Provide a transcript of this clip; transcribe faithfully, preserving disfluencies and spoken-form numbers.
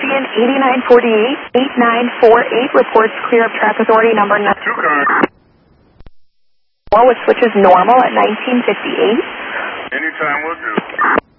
Michigan eighty-nine forty-eight, eighty-nine forty-eight reports clear of track authority number nine. Two cars. With switches normal at nineteen fifty-eight. Anytime will do.